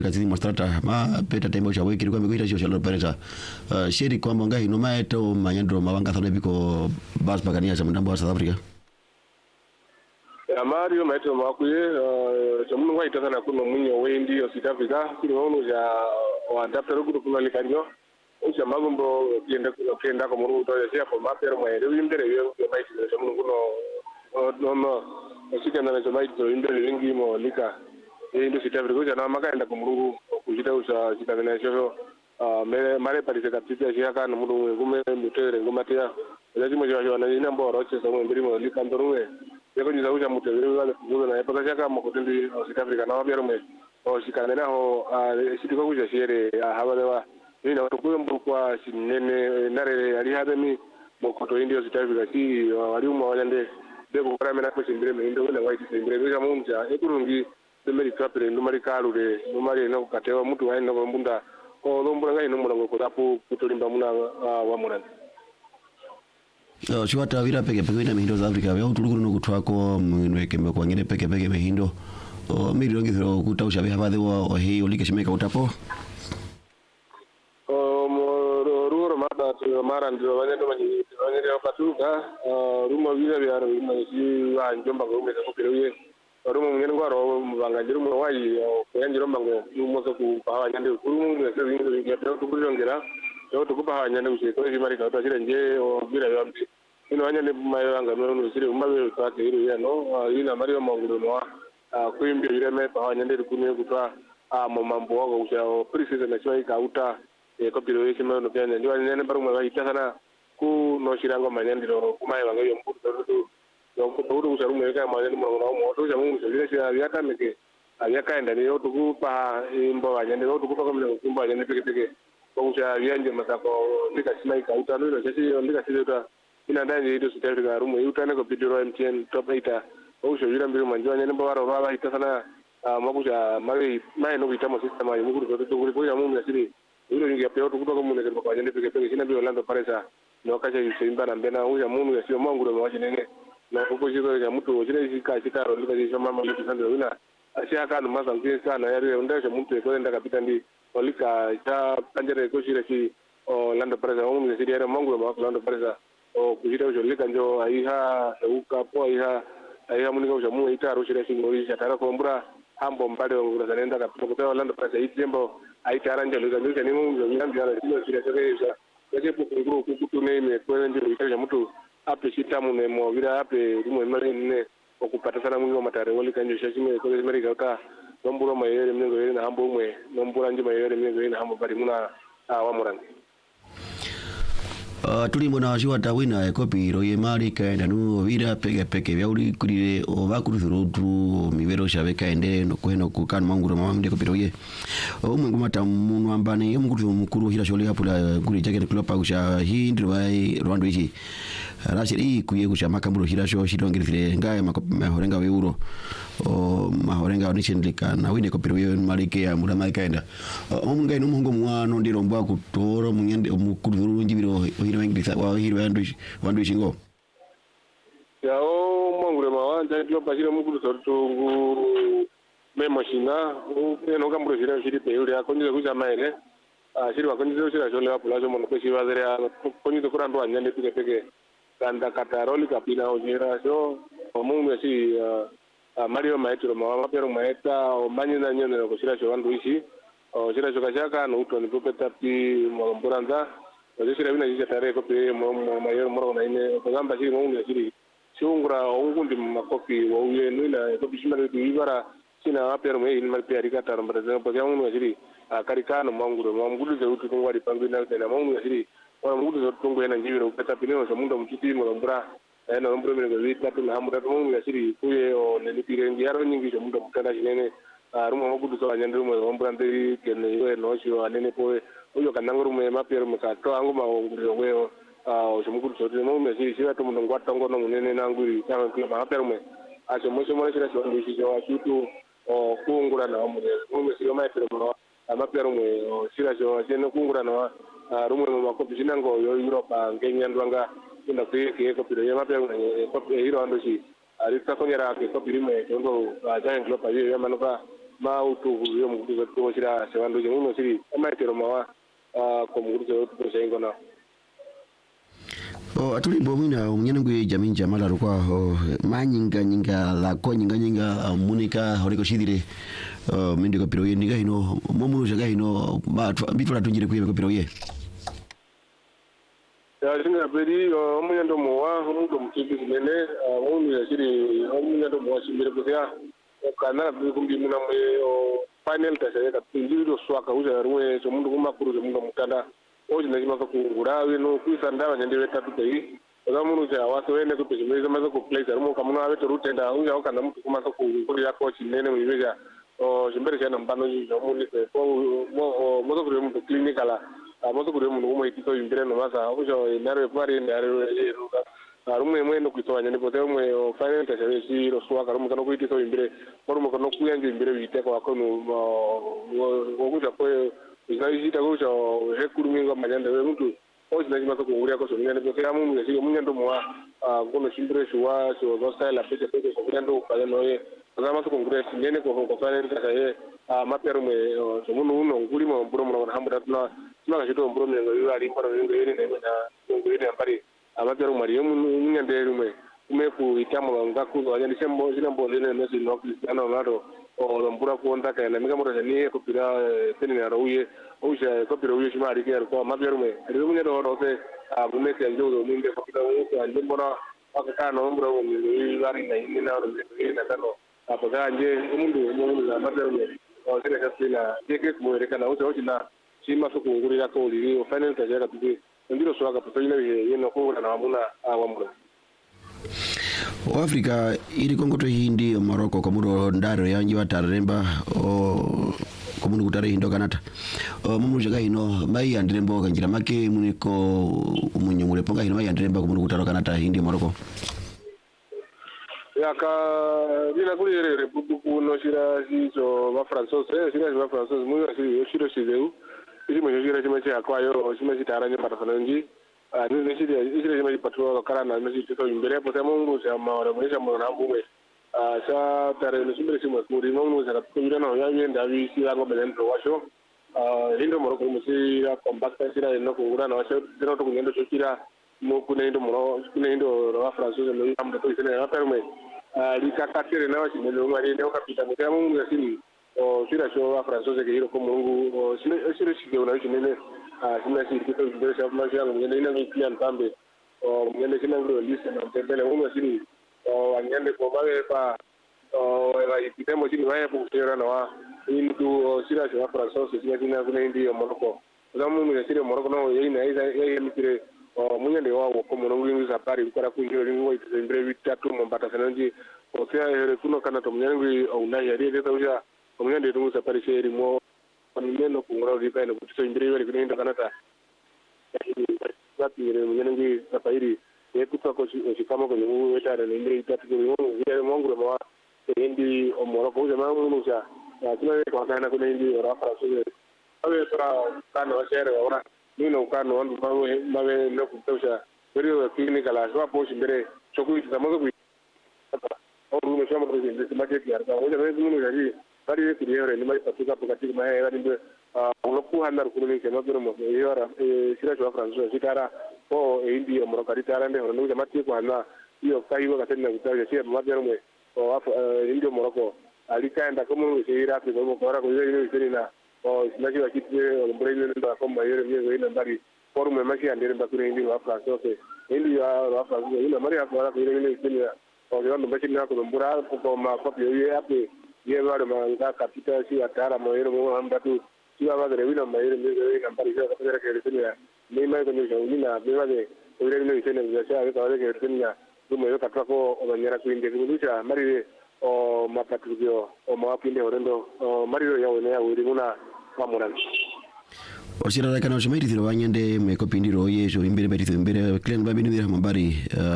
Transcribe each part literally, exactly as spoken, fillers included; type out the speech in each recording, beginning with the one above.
Kazini mwastrata ma peta tembo cha wiki kwa mikuita sio shalo pereza shiri kwa mbonga ino maeto manyandro mawanga thana biko bas bagania cha mndambo wa South Africa ya Mario maeto makuye cha mungu wa itazana kuno munyo wendi South Africa kile wano ja wa adapter rukudu kuna likanyo ucha magombo kienda kienda kwa muru to ya kwa mapero mwa ndio imbere yo maiti cha mungu no no no sika na cha maiti imbere wingi mo lika ndio South Africa ucha na makaenda kwa muru kujita ucha kitangana sho mare mare pali kapita sia kana muru ngume mutere ngumatia lazima jo na ina mboro che so mbiri mo lika ndorwe yako ni zauja mutere wale kuzo na paka sia kama kutendi South Africa na wabero me o sikana ho sitiko kuja shere habalewa ina tukumbu kwa sinene nare ali hadami mokoto indio South Africa si walimu wajande bego kama na kusimbire me ndio na waiti simbire ya munja ekurungi demeri kapere numari kalure numari no katewa mtu wa ino mbunda o lombura ngai nomura ngo kodapo kutolimba muna wa murani yo chwata vira peke peke ina mihindo za Africa ya utulukuru no kutwako mweke kwa ngine peke peke mihindo o miri longi thro kutausha vya badhe wa hii ulike shimeka utapo o ruro mata mara ndio wanyendo manyi wanyendo patuka rumo vira vya rumo wa njomba ngome za kupiruye rumo mwene ngwaro mbanganjiro mu wayi yanjiro mbango mumoso ku bawa nyande rumo ngese zingo ngya tukuriongera yo tukupa nyande useko imari ka tashire nje o vira yambi ino anyane mayo anga no sire umabe twake iro ya no ina mari manguro no kuimbi vira me bawa nyande kunye kutwa mo mambo wako usha precise na chwa ikauta e kopiro yake no pya ndio anyane baru mwa itasana ku no shirango manyandiro kumaye wango yo mputo ko tawuru usarumu yaka manyani mo no mo to jamu sire sire yaka meke ayaka enda ni otukupa imbo anyane otukupa kama kumba anyane peke peke ko usha yanje masako ndika simai ka utano ile sisi ndika sisi ta ina ndani ile South Africa rumu utane ko bidiro M T N top eight o usha yira mbiri manjo anyane mbo waro wala itasana makusha mari mai no bitamo system ayo mukuru to to kuri ko jamu mnasiri ile ngi apeo tukupa kama mune ko anyane peke peke sina bi Orlando Paresa no kacha yusimba na mbena usha munu ya sio manguro mwaje nene na huko jiko ya mtu jile jika jika ro lika jisho mama mtu sande wina asia kana masa ngine sana yari undesha mtu ko enda kapita ndi olika cha kanjere ko shire si o lando presa o mu sidi era mangu ma lando presa o kujira ujo lika njo aiha uka po aiha aiha munika ujo mu ita ro shire si ngori cha tara ko mbura hambo mbale ngura zanenda kapita ko lando presa itembo aita ranje lika njo ni mu njo nyambi ara sio shire cha yake po nguru kukutune me ko njo ita mtu ape sitamu ne mo vira ape rumo mari ne okupata sana mwingo matare wali kanjo shashime ko mari ka nomburo mayere mngo yere na hambo mwe nombura nje mayere mngo yere na hambo bari muna wa murani Uh, tulimbo na washiwa tawina e kopi roye mari kaenda nu vira peke peke vya uli kurire o vakuru thurutu o mivero shabe kaende no kweno kukanu manguru mamamde kopi roye o mwengu mata munu ambane yo mkuru mkuru hila shole hapula kuri chake niklopa kusha hii ndiro wai rwando ichi rashiri hii kuye kusha makamburo hila sho shidongiri thile ngaye mahorenga we uro o mahorenga onishendlika na wine kopi roye marike ya mura mari kaenda o mungai no mungo mwano ndiro mbwa kutoro munyende mkuru thuru njibiro hiro wengi wa hiro wandu wandu shingo ya o mongure mawanja ndio bashira mukuru tortungu memo shina o no kamburo shira shiri pe uri akonje kuja maere a shiri wakonje shira shole apula jo mono peshi wazere konje kurando anyane pike pike kanda kataroli kapina ojera so o mungu si Mario maitro mawa pero maeta o manyina nyone ko shira sho wandu ishi o shira sho kashaka no utoni popeta pi mo mburanza o shira bina jija tare ko pe mo mayor moro na ine ko gamba shiri mo ngi shiri shungura ongundi makopi wo uye nila ko bishimara ibara sina apero me in mal pe rika tar mbara ko ya mo shiri karikano manguro mangulu ze utu ngwari pangina na mo ngi shiri o mangulu zo tungu ena njiro peta pino so mundo mtiti mo mbura ena mbura me ngi tatu na hamuda mo ngi shiri kuye o ne lipire ngi yaro nyingi so mundo mutana jinene rumo magudu so anyandru mo mbura ndi kene yo no sho anene po uyo kananguru me mapero me ka to angu ma nguro weo o so mugudu so mo me shiri shira to mundo ngwata ngono munene nanguri ka ko mapero me aso mo so mo shira so ndi shi jo atutu o kungura na mo mo me shira mapero mo amapero me o shira so jeno kungura na rumo mo ko bisinango yo Europe ngenyandwanga ina ke ke ko piro yama pe ko hiro ando si ari ta ko nyara ke ko pirime ndo a giant club ayo yama no ka ma utu yo mu ku ko sira se wando je mu siri ama tero mawa ko mu ku ko se ngona o atuli bomina umnyene ngwe jamii jamala rukwa manyinga nyinga la ko nyinga nyinga munika horiko shidire mindi ko piroye niga hino momunu jaga hino ba bitu la tunjire kuye ko piroye ya singa beri omunyando mowa omundo mutibi nene omu ya shiri omunyando mowa shimbire kuya kana bikumbi muna mwe final tasa ka pindido swaka uja ruwe so mundu kumakuru so mundu mutanda oji na jima ko ngura wino kuisanda banyende weta tutai oza munu ja waso wene ko pejimeza mazo ko place rumo kamuna awe to rutenda uja okana mutu kuma ko nguri ya coach nene mwibeja o shimbere kana mbano yo muni ko mo mo ko mu clinical amoto kuri mu ngo itito imbere no masa ujo nare pari nare ruka rumwe mwe no kwitwanya ni pote mwe final tasa si ro swaka rumo kana ko itito imbere rumo kana kuyanje imbere wite ko akono ngo kuja ko izayita kuja hekuruminga manyanda we mtu ozi na jima ko nguri ko so ngene ko ya mu ngi munyando mwa ngono shimbere shuwa so go style apete pete ko ngendo pale noye ngama ko ngure ngene ko ko final tasa ye maperu mwe so munu uno nguri mo mburo mo hambura tuna tuna shito mburo mwe ngo ari mbaro ngo yene ne na nguri ne ambari amaperu mari yo munyande rumwe umeku itamo ngaku zo ajani sembo zinembo lene ne sino cristiano ronaldo o mbura ko ndaka na miga mura ni ko pira teni na rouye o je ko pira uye shimari ke ko maperu mwe ari munyando ro se abume ke njo minde ko pira uye ko ande mbora aka no mburo ngo ni ari na ni na ro ni na kano apaga anje mundu mundu na maperu mwe o sele kasina deke mo re kana o je na chima so kungurira ko liri o final ta jara tuke ndiro so aga potoi na yeno ko na muna awamura o Afrika iri kongoto hindi Morocco komuro ndaro yanji wataremba o komunu kutare hindo kanata o mumu jaga hino mai andrembo kanjira make muniko umunyumure ponga hino mai andremba komunu kutaro kanata hindi Morocco yaka dina kuri republiku no shira jizo ba francose shira ba francose mu shira shira shizeu isi mu shira shima cha kwayo shima shitara nye patafananji ni ne shira shira shima patro karana me shito imbere pote mungu cha maora mu cha mona mbuwe sa tare no shimbe shima muri mungu sa ko yira no ya yenda wi shira go belen to washo hindo Morocco mu shira compacta shira no kungura no washo dino to ngendo shira mo kuna hindo moro kuna hindo wa francose no yamda to isene na perme likakatere na wasi melo mari ndio kapita mutya mungu yasini o sira sho wa francose ke hiro ko mungu o sira sira shige una wisi nene sina si kito ndio sha ma sha ngene ina ngi plan tambe o ngene sina ngro liste na tembele mungu yasini o angende ko bawe pa o ela itemo sini wae bu sira na wa indu sira sho wa francose sina sina kuna ndio Morocco za mungu yasini Morocco no yina ida yeye mitire o munyande wa ko mo ngwi za pari ko ra ku ngiro ngoi tsembre vitatu mo bata sananji o sia here kuno kana to munyangwi o na ya ri ta uja o munyande to za pari sheri mo onimeno ku ngoro ri kana ku tsembre wali kuninda kana ta ya ti re munyangwi za pairi e ku ko shi kama ko ngu weta re ngri tatu ko mo ya mo ngro mo endi o mo ko ja ma mu ja ya tuna ko kana ko ndi ora fra so ave tra kana o shere ora nino kano wandu mawe mawe no kutosha bero clinical aswa poshi mbere chokuiti zamazo ku oru no chama de de market yar ka oja be muno yari bari ku yore ni mai patuka pokati ma ya ni be uno ku handar ku ni kema bero mo yora e sira cho franzo sitara o e indi o mo kari tara ne no jama ti ku handa io kai wa katena kutaja sia ma bero mo o indi mo ko ali kaenda komo sira ku mo ko ra ku yeri ni na o sinaji wa kitwe o mbrele ndo ko mayere mwe ina ndari forum mashi andere mbakure indi wa francose indi ya wa francose ina mari akora ko ine ine ine o ndo mashi na ko mbura ko ma ko ye ape ye wa ma nga kapita si atara mayere mo hambatu si wa gare wina mayere mwe ina mbari ka ka ke ine ni mai ko ni ni na be wa de ko ine ine ine ya sa ka ke ine du mo ka ko o nyara ku inde ku ducha mari o mapatugio o mapinde orendo o mario ya wene ya wuri muna pamuran o sira da kana shimiri thiro banyende me kopindiro yeso imbere bari imbere clan ba binira mambari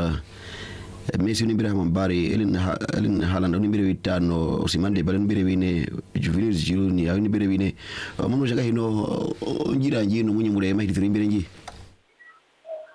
Messi nimbere mambari elin elin halanda nimbere vitano osimande bale nimbere wine juvenile jiruni ya nimbere wine muno jaga hino njira njino munyi mure mai thiro imbere nji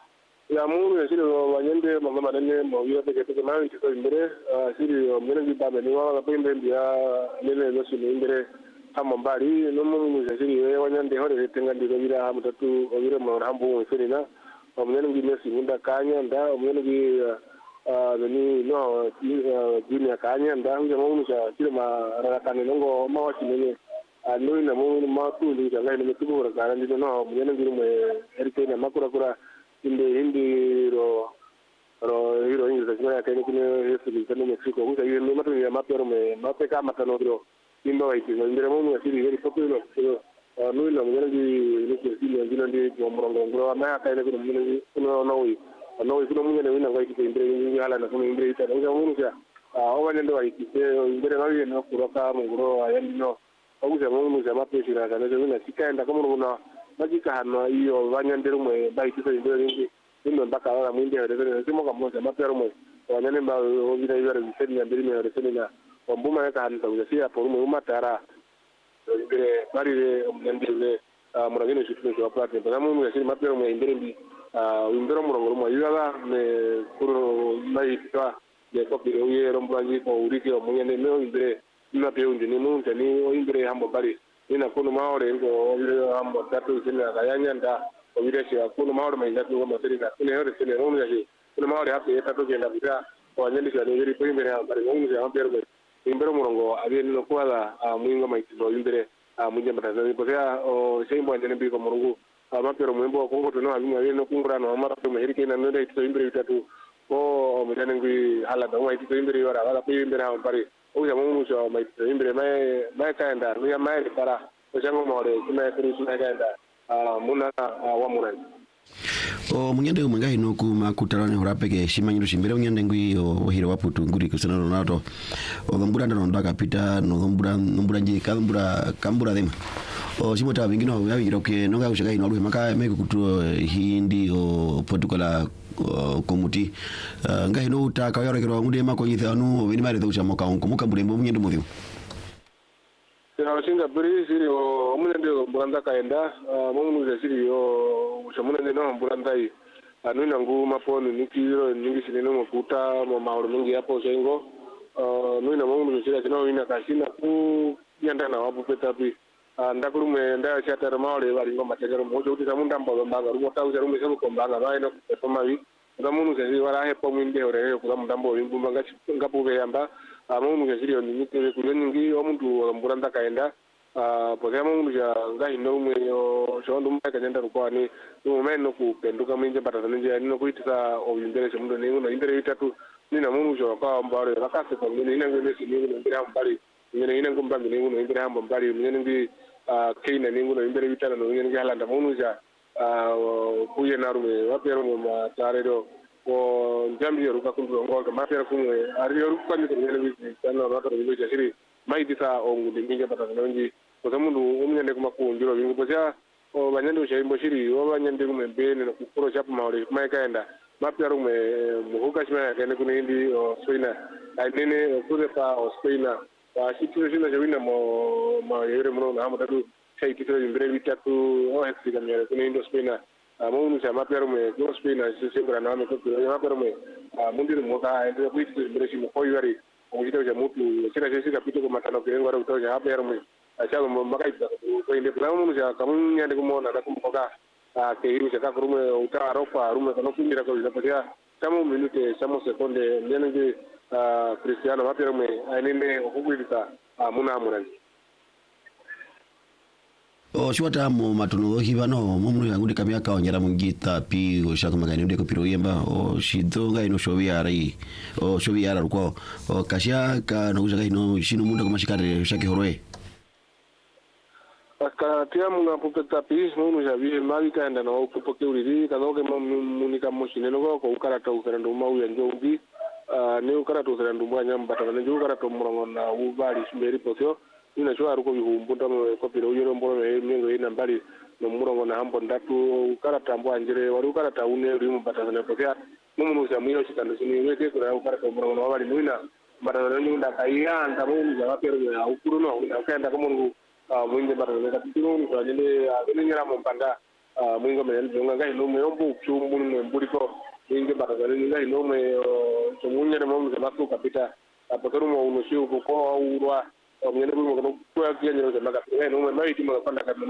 ya munu siri wanyende mama manene mo yira peke peke mali kito imbere siri mwene ngiba meni wala pembe mbia nene no sini imbere hama mbali no munu siri wanyende hore tenga ndiro yira hamu tatu yira mo hambu siri na mwene ngi mesi ngunda kanya nda mwene ngi ni no junior kanya nda ngi munu sa siri ma rakane ngo ma nene anoi na munu ma tu ndi ngai ne tubu ra kana ndi no mwene ngi mo erike na makura kura inde hindi ro ro hiro ingi za kaya kaya kune yesu ni kane Mexico kusa yeye ni matu ya mapero me mapeka matano ro indo waiti no ndere mo asiri very popular so no ina mo ngi ni ke sini ndino ndi morongo ngoro na kaya ne kuno ni kuno no wi no wi kuno munye ne wina ngai ke ndere ngi hala na kuno ndere ita ngi mo ngi a o wanya ndo waiti se ndere no wi no kuroka mo ngoro ayandi no okuza mo ngi za mapeshira kana zo wina sikaenda kama no majika hano iyo banyandero mwe baiti so ndero ngi ino mpaka wala mwindi ya rezeni simo kama moja mapero mwe wanyane mba ovina iyo rezeni ya mbili ya rezeni na wambuma yaka hanita ujasia porume umatara ibire barire mnendile muragene shutune kwa plati mpaka mumu ya sini mapero mwe imbere mbi imbero murongo mwa yuwaga me kuro mai kwa ya kopi uye rombulanji kwa uriki wa mwenyane meo imbere ina pia unjini mungu ni o imbere hambo bari ina kuno maore ngo ile hambo tatu sina kayanya nda obire shi kuno maore mai ndatu ngo masiri na kune hore sene romu ya shi kuno maore hapo tatu genda bita wanyeli shi ni ri imbere ha bari ngo ya hapo imbere imbere murongo abi no kwala mwinga mai tizo imbere munje mbataza ni potea o shimbo ndene bi ko murongo mapero mwembo kongo to no abi abi no kungura no mara to mai rike na no dai tizo imbere tatu o mutane ngui hala da mai tizo imbere wara wala pe imbere ha bari o ya mungu so mai tizo imbere mai mai kaenda no ya mai para o jango maore kuma kuri suna kaenda muna wa muna o munyende umwenga ino ku makutarane horapeke shimanyiro shimbere unyende ngui o hiro waputu nguri kusana Ronaldo o gambura ndo ndo akapita no gambura nombura nje kambura kambura dema o simota bingino yabiro ke no ga ushaka ino aluhe maka meko kutu hindi o Portugal komuti nga ino utaka yorokero ngude makonyitha anu bini mari dusha moka onko muka burembo munyende muvyo singa buri siri o munende buranda kaenda mungu siri o shamunende no buranda yi anu nangu maponi nikiro ningi sini no makuta mo maoro mingi hapo sengo no ina mungu siri sino ina kasina ku yanda na wapu petapi ndakurume nda chatara maore bari ngoma tegero mojo uti samunda mbo mbanga rumo tawu rumo sebo kombanga baino petoma wi ngamungu siri wala hepo mwinde ore ko mudambo wimbumba ngachi ngapube yamba amungu siri oni nikire kuleningi omuntu buranda kaenda porque mungu ja ngai no mwe yo shondo mpa kanyenda rukwani no meno ku penduka minje batata ninje no kuitisa o indere semundo ningu no indere itatu nina mungu jo ka mbare bakase ko ni nina ngene ningu no indere ambari nina nina ngumba ningu no indere hamba mbari nina ngi keina ningu no indere itana no nina ngalanda mungu ja kuye narume wapero mo matare do ko jambi yo ruka kundu ngol ma pere kumwe ari yo ruka ni nina ngi tano rato ni ja siri mai disa o ngi ngi batata ngi ko samundu umnyande kuma ku ndiro bingu posia o banyande ushimbo shiri o banyande kuma bene no kuro chapa maore mai kaenda mapya rume muhuka shima kene kuna hindi o Spaina ainene kure pa o Spaina pa situ shina jawina mo ma yere mo na hamatu sai kitu imbre vitatu o heksi kamera kuna hindi Spaina mo nu sama mapya rume ko Spaina sembra na me ko mapya rume mundiru mo ka ende ko itu imbre shimo ko yari o jito ja mutu sira sira kapito ko matano ke ngara uto ja mapya rume acha mo makai ko inde plamu ja kamun nyande ko mo na ko ko ka ke hiru ja ka rume uta ropa rume ko kunira ko ila patia samo minute samo sekonde nyenenge Cristiano mapero me ainene okubilita muna muna o shwata mo matuno hibano mumnu yangude kamya ka onyera mungita pi o shaka magani ndeko piro yemba o shidonga ino shovia rai o shovia ra ko o kashia ka no uja ino shino munda ko mashikare shake horoe Aka tia muna pupeta pi munu javi magika enda no kupoke uriri kano ke munika moshine no ko ukarata ukarando mau yanjo ubi ne ukarata ukarando mwanya mbata ne ukarata murongo na ubali shmberi posio ina chwa ruko bihumbuta ko piro yero mboro e mengo ina mbali no murongo na hambo ndatu ukarata mbo anjire wari ukarata une rimu mbata ne posia munu ja miro chikando sini weke kura ukarata murongo na wali muina mbata ne nda kaiya anda munu ja wapero ya ukuru no ukaenda ko mungu mwinde bara ne kapitiro ni kwa jende abene nyara mpanda mwinga mene nga ngai no me ombu chumbu no mburiko inge baragale ngai no me tumunya na mo mzima kapita apakaru mo uno sio ko urwa o ngene bu mo ko kwa kianya no me mai ti mo kwanda